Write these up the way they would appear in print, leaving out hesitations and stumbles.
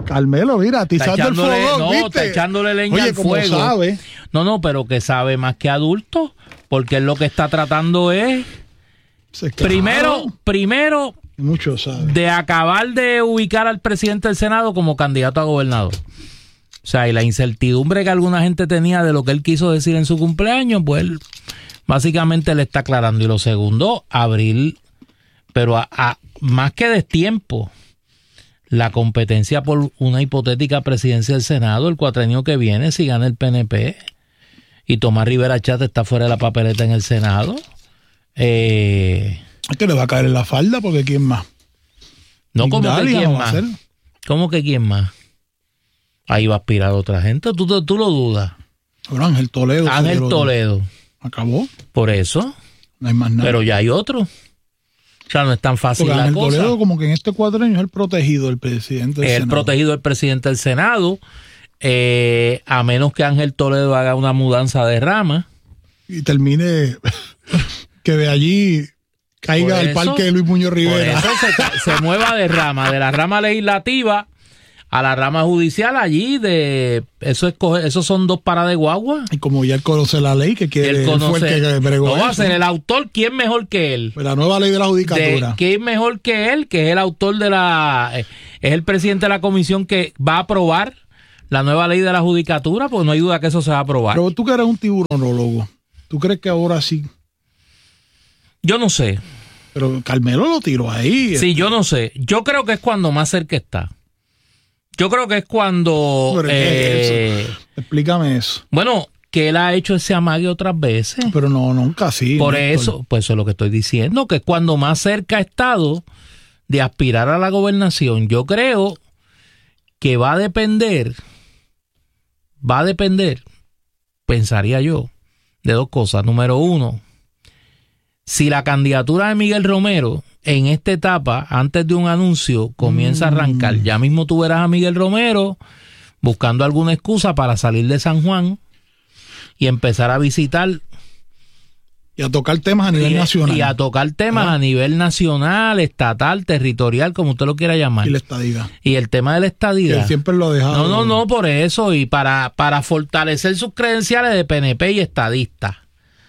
Carmelo, mira, atizando el fuego, no, ¿viste? está echándole leña al fuego. Sabe. No, pero que sabe más que adulto, porque él lo que está tratando es primero mucho sabe. De acabar de ubicar al presidente del Senado como candidato a gobernador. O sea, y la incertidumbre que alguna gente tenía de lo que él quiso decir en su cumpleaños, pues él básicamente le está aclarando. Y lo segundo, abrir, pero a más que destiempo, la competencia por una hipotética presidencia del Senado el cuatrenio que viene, si gana el PNP y Tomás Rivera Chat está fuera de la papeleta en el Senado. Es que le va a caer en la falda, porque ¿quién más? No, ¿cómo que quién más? ¿Cómo que quién más? Ahí va a aspirar otra gente. ¿Tú lo dudas? Bueno, Ángel Toledo. Acabó. Por eso. No hay más nada. Pero ya hay otro. O sea, no es tan fácil la cosa. Ángel Toledo, como que en este cuatrenio es el protegido del presidente del Senado. El protegido del presidente del Senado. A menos que Ángel Toledo haga una mudanza de rama. Y termine que de allí caiga al parque de Luis Muñoz Rivera. Por eso se mueva de rama, de la rama legislativa a la rama judicial. Allí esos son 2 paradas de guagua. Y como ya él conoce la ley, que quiere, él fue el que bregó. No va a ser el autor. ¿Quién mejor que él? Pues la nueva ley de la judicatura. ¿Quién mejor que él? Que es el autor es el presidente de la comisión que va a aprobar la nueva ley de la judicatura, pues no hay duda que eso se va a aprobar. Pero tú que eres un tiburonólogo, ¿tú crees que ahora sí? Yo no sé. Pero Carmelo lo tiró ahí. Sí, yo no sé. Yo creo que es cuando más cerca está. Yo creo que es cuando... ¿Qué es eso? Explícame eso. Bueno, que él ha hecho ese amague otras veces. Pero no, nunca así. Por eso, pues eso es lo que estoy diciendo, que es cuando más cerca ha estado de aspirar a la gobernación. Yo creo que va a depender, pensaría yo, de 2 cosas. Número 1, si la candidatura de Miguel Romero en esta etapa, antes de un anuncio, comienza a arrancar. Ya mismo tú verás a Miguel Romero buscando alguna excusa para salir de San Juan y empezar a visitar. Y a tocar temas a nivel nacional. Y a tocar temas a nivel nacional, estatal, territorial, como usted lo quiera llamar. Y la estadidad. Y el tema de la estadidad. Él siempre lo ha dejado. No, por eso. Y para fortalecer sus credenciales de PNP y estadista.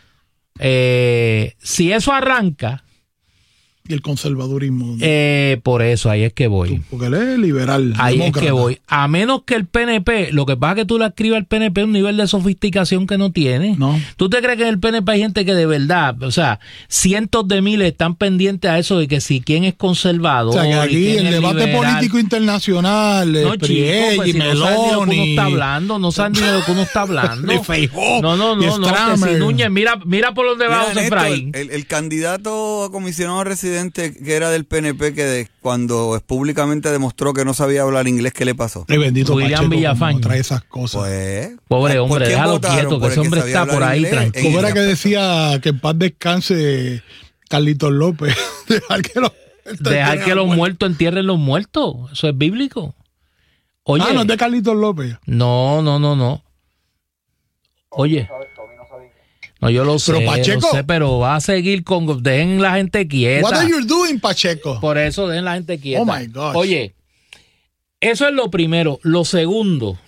Si eso arranca... Y el conservadurismo. Por eso, ahí es que voy. Porque él es liberal. Ahí demócrata. es que voy. A menos que el PNP, lo que pasa es que tú le escribas al PNP un nivel de sofisticación que no tiene. No. ¿Tú te crees que en el PNP hay gente que de verdad, o sea, cientos de miles están pendientes a eso de que si quién es conservador? O sea, que aquí el debate liberal, político internacional, no, Prié, pues, si Meloni. No saben ni de lo que uno está hablando. De Feijóo. No. Que si Núñez, mira por dónde va José Efraín. El candidato a comisionado residente que era del PNP, que cuando públicamente demostró que no sabía hablar inglés, ¿qué le pasó? Bendito William Pacheco, Villafañe. trae esas cosas. Pues, pobre hombre, ¿por quién déjalo votaron? quieto, que ¿Por ese el hombre sabía está hablar por ahí inglés? tranquilo. ¿Cómo era que decía que en paz descanse Carlitos López? Dejar que los muertos entierren los muertos. Eso es bíblico. Oye, no es de Carlitos López. No. Oye. No, yo lo sé, pero Pacheco, pero va a seguir con... Dejen la gente quieta. What are you doing, Pacheco? Por eso, dejen la gente quieta. Oh, my gosh. Oye, eso es lo primero. Lo segundo,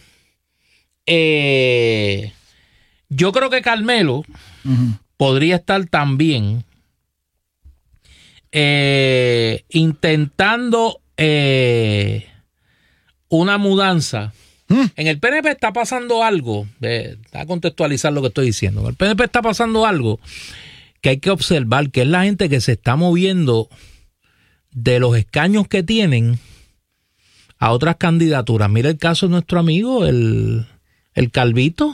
yo creo que Carmelo podría estar también intentando una mudanza. En el PNP está pasando algo, a contextualizar lo que estoy diciendo. En el PNP está pasando algo que hay que observar, que es la gente que se está moviendo de los escaños que tienen a otras candidaturas. Mira el caso de nuestro amigo, el Calvito.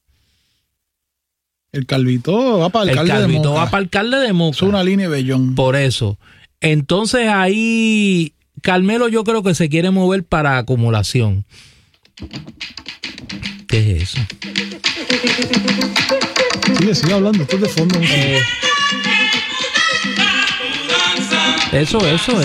El Calvito va para alcalde de Moca. Va para alcalde de Moca. Es una línea de Bellón. Por eso. Entonces ahí Carmelo yo creo que se quiere mover para acumulación. ¿Qué es eso? Sigue hablando, esto es de fondo. Eso.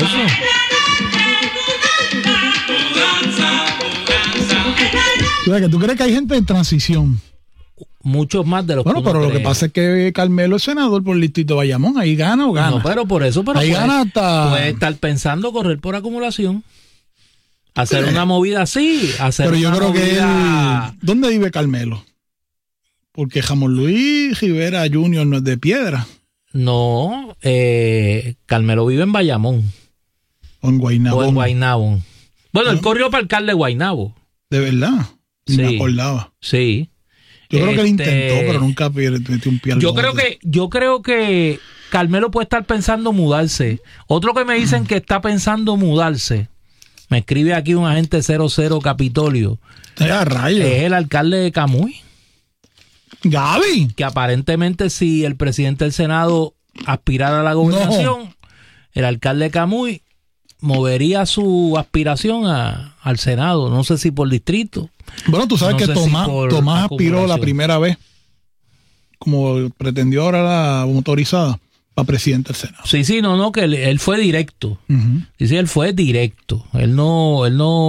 ¿Tú crees que hay gente en transición? Muchos más de los bueno, pero lo que pasa es que Carmelo es senador por el distrito de Bayamón, ahí gana o gana. No, pero por eso, ahí gana hasta... puede estar pensando correr por acumulación. Hacer una movida así. Pero yo creo que él... ¿Dónde vive Carmelo? Porque Ramón Luis Rivera Jr. no es de Piedra. No, Carmelo vive en Bayamón. O en Guaynabo. O en Guaynabo. Bueno, él corrió para alcalde de Guaynabo. ¿De verdad? Sí. Me acordaba. Sí. Yo creo que él intentó, pero nunca metió un pie al bote. Yo creo que Carmelo puede estar pensando mudarse. Otro que me dicen que está pensando mudarse, me escribe aquí un agente 00 Capitolio. Es el alcalde de Camuy. Gaby. Que aparentemente si el presidente del Senado aspirara a la gobernación, el alcalde de Camuy movería su aspiración al Senado. No sé si por distrito. Bueno, tú sabes que Tomás aspiró la primera vez, como pretendió ahora la motorizada, para presidente del Senado. Sí, que él fue directo. Sí, él fue directo. Él no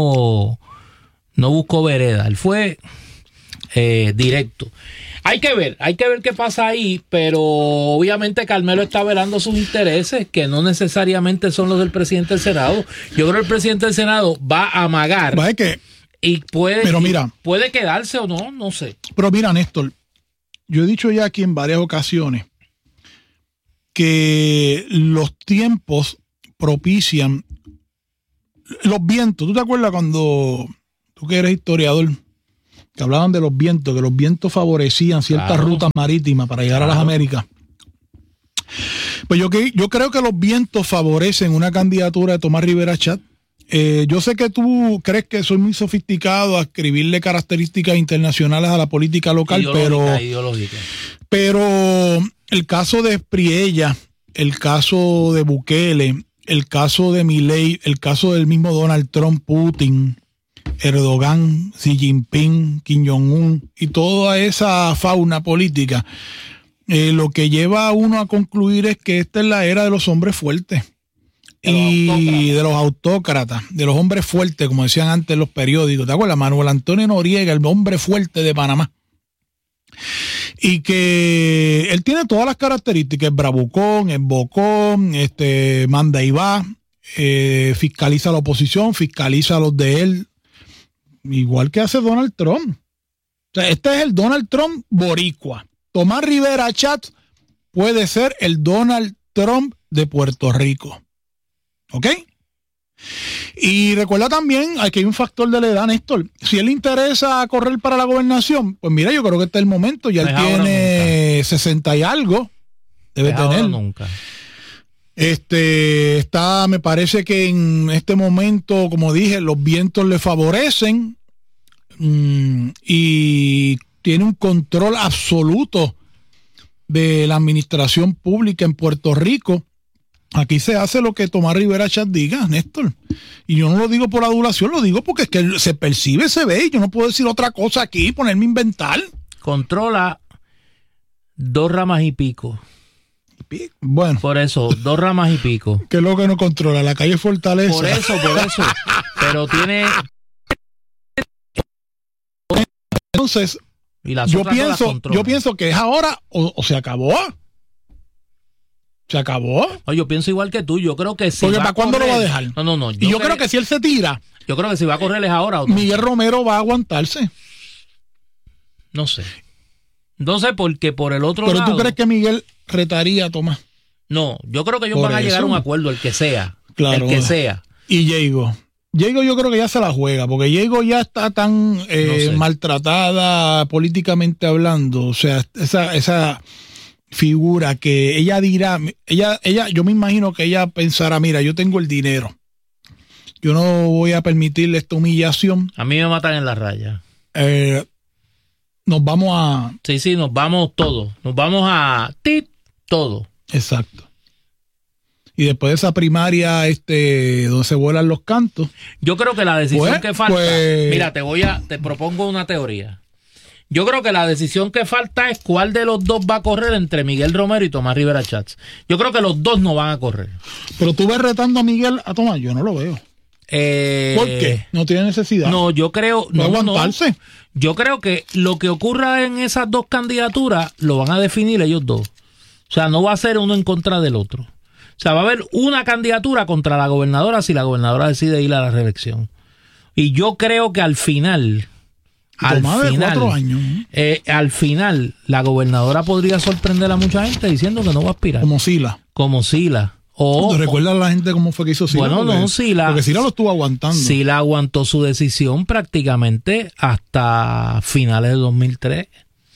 buscó vereda. Él fue directo. Hay que ver qué pasa ahí, pero obviamente Carmelo está velando sus intereses, que no necesariamente son los del presidente del Senado. Yo creo que el presidente del Senado va a amagar. Y puede quedarse o no sé. Pero mira, Néstor, yo he dicho ya aquí en varias ocasiones que los tiempos propician los vientos. ¿Tú te acuerdas cuando tú que eres historiador, que hablaban de los vientos, que los vientos favorecían ciertas rutas marítimas para llegar a las Américas? Pues yo creo que los vientos favorecen una candidatura de Tomás Rivera Chatz. Yo sé que tú crees que soy muy sofisticado a escribirle características internacionales a la política local, pero el caso de Priella, el caso de Bukele, el caso de Milei, el caso del mismo Donald Trump, Putin, Erdogan, Xi Jinping, Kim Jong-un y toda esa fauna política, lo que lleva a uno a concluir es que esta es la era de los hombres fuertes. Y de los autócratas, de los hombres fuertes, como decían antes los periódicos. ¿Te acuerdas? Manuel Antonio Noriega, el hombre fuerte de Panamá. Y que él tiene todas las características: es bravucón, es bocón, manda y va, fiscaliza a la oposición, fiscaliza a los de él, igual que hace Donald Trump. O sea, este es el Donald Trump boricua. Tomás Rivera Chatz puede ser el Donald Trump de Puerto Rico. ¿Ok? Y recuerda también, aquí hay un factor de la edad, Néstor. Si él le interesa correr para la gobernación, pues mira, yo creo que este es el momento. Ya él tiene 60 y algo. Debe tener. Nunca. Me parece que en este momento, como dije, los vientos le favorecen y tiene un control absoluto de la administración pública en Puerto Rico. Aquí se hace lo que Tomás Rivera Chatz diga, Néstor. Y yo no lo digo por adulación, lo digo porque es que se percibe, se ve, y yo no puedo decir otra cosa aquí, ponerme a inventar. Controla 2 ramas y pico. Bueno. Por eso, 2 ramas y pico. ¿Qué es lo que no controla? La calle Fortaleza. Por eso. Pero tiene... Entonces, yo pienso que es ahora o se acabó. ¿Se acabó? Oye, yo pienso igual que tú. Yo creo que sí. Porque ¿para cuándo lo va a dejar? No. Yo creo que si él se tira. Yo creo que si va a correr es ahora. ¿O no? Miguel Romero va a aguantarse. No sé. No sé, porque por el otro lado. ¿Pero tú crees que Miguel retaría a Tomás? No, yo creo que ellos van a llegar a un acuerdo, el que sea. Claro. El que sea. Y Diego yo creo que ya se la juega, porque Diego ya está tan maltratada políticamente hablando. O sea, esa figura que ella dirá, yo me imagino que ella pensará, mira, yo tengo el dinero, yo no voy a permitirle esta humillación. A mí me matan en la raya. Nos vamos a... Sí, nos vamos todos. Nos vamos a... todo. Exacto. Y después de esa primaria donde se vuelan los cantos. Yo creo que la decisión que falta... Mira, te propongo una teoría. Yo creo que la decisión que falta es cuál de los dos va a correr entre Miguel Romero y Tomás Rivera Chatz. Yo creo que los dos no van a correr. Pero tú ves retando a Miguel a Tomás, yo no lo veo. ¿Por qué? No tiene necesidad. No, yo creo... No aguantarse. No. Yo creo que lo que ocurra en esas dos candidaturas lo van a definir ellos dos. O sea, no va a ser uno en contra del otro. O sea, va a haber una candidatura contra la gobernadora si la gobernadora decide ir a la reelección. Y yo creo que al final... de 4 años. Al final, la gobernadora podría sorprender a mucha gente diciendo que no va a aspirar. Como Sila. ¿Recuerda a la gente cómo fue que hizo Sila? Bueno, porque, no, Sila. Porque Sila lo estuvo aguantando. Sila aguantó su decisión prácticamente hasta finales de 2003.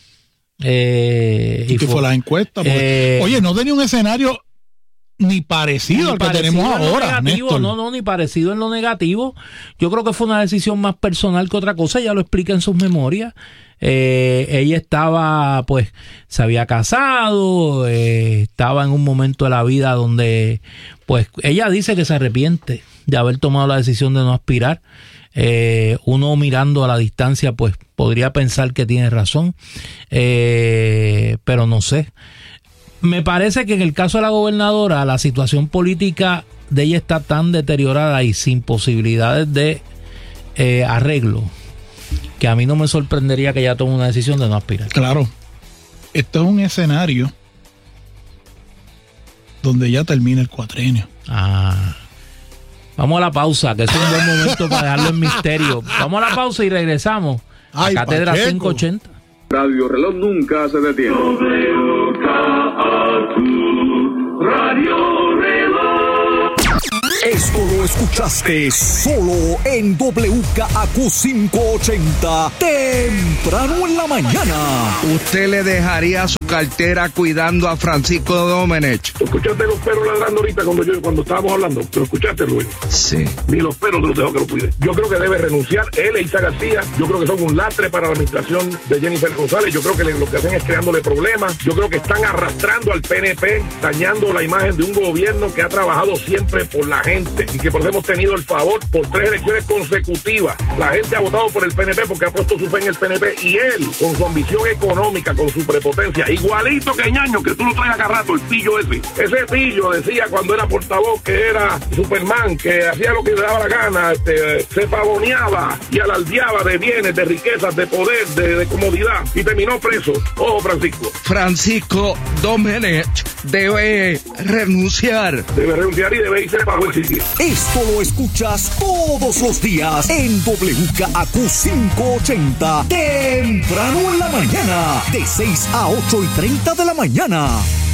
Y fue la encuesta. Oye, no tenía un escenario ni parecido al que tenemos ahora, Néstor. No, ni parecido en lo negativo. Yo creo que fue una decisión más personal que otra cosa. Ella lo explica en sus memorias. Ella estaba, pues, se había casado, estaba en un momento de la vida donde, pues, ella dice que se arrepiente de haber tomado la decisión de no aspirar. Uno mirando a la distancia, pues, podría pensar que tiene razón, pero no sé. Me parece que en el caso de la gobernadora, la situación política de ella está tan deteriorada y sin posibilidades de arreglo, que a mí no me sorprendería que ella tome una decisión de no aspirar. Claro, esto es un escenario donde ya termina el cuatrenio. Vamos a la pausa, que es un buen momento para dejarlo en misterio. Vamos a la pausa y regresamos a Cátedra 580. Radio Reloj nunca se detiene. Esto lo escuchaste solo en WKAQ 580, temprano en la mañana. ¿Usted le dejaría su cartera cuidando a Francisco Domenech? ¿Escuchaste los perros ladrando ahorita cuando estábamos hablando? ¿Lo escuchaste, Rubén? Sí. Ni los perros te los dejó que lo cuide. Yo creo que debe renunciar él e Isa García. Yo creo que son un lastre para la administración de Jennifer González. Yo creo que lo que hacen es creándole problemas. Yo creo que están arrastrando al PNP, dañando la imagen de un gobierno que ha trabajado siempre por la gente y que por eso hemos tenido el favor por 3 elecciones consecutivas. La gente ha votado por el PNP porque ha puesto su fe en el PNP, y él, con su ambición económica, con su prepotencia, igualito que Ñaño, que tú lo traes acá rato, el pillo ese pillo decía cuando era portavoz que era Superman, que hacía lo que le daba la gana, se pavoneaba y alardeaba de bienes, de riquezas, de poder, de comodidad, y terminó preso. Ojo, Francisco Domenech debe renunciar. Debe renunciar y debe irse para buen sitio. Esto lo escuchas todos los días en WKAQ 580, temprano en la mañana, de 6 a 8:30 de la mañana.